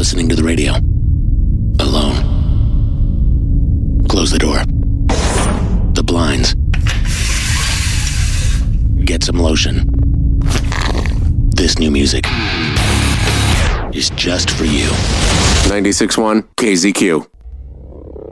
listening to the radio. Alone. Close the door. The blinds. Get some lotion. This new music is just for you. 96.1 KZQ.